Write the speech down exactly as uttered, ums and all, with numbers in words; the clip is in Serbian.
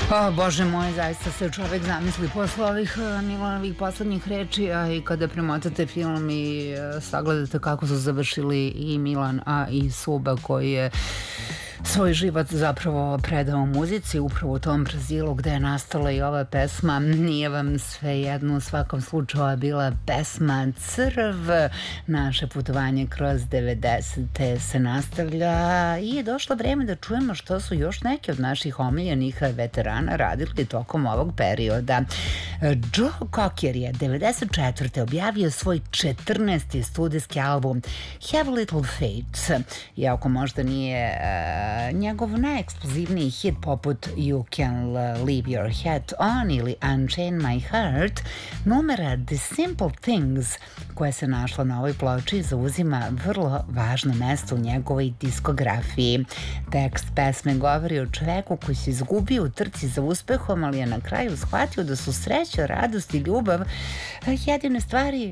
O, Bože moj, zaista se čovek zamisli posle ovih uh, Milanovih poslednjih reči, a i kada premotate film i uh, sagledate kako su završili i Milan, a i Suba koji je svoj život zapravo predao muzici upravo u tom Brazilu gde je nastala i ova pesma. Nije vam sve jedno, u svakom slučaju bila pesma Crv. Naše putovanje kroz devedesete se nastavlja i je došlo vreme da čujemo što su još neki od naših omiljenih veterana radili tokom ovog perioda. Joe Cocker je devedeset četvrte objavio svoj četrnaesti studijski album Have a Little Faith. Iako možda nije uh, njegov najeksplozivniji hit poput You Can Leave Your Hat On ili Unchain My Heart, numera The Simple Things koja se našla na ovoj ploči zauzima vrlo važno mesto u njegovoj diskografiji. Tekst pesme govori o čoveku koji se izgubio u trci za uspehom, ali je na kraju shvatio da su sreća, radost i ljubav jedine stvari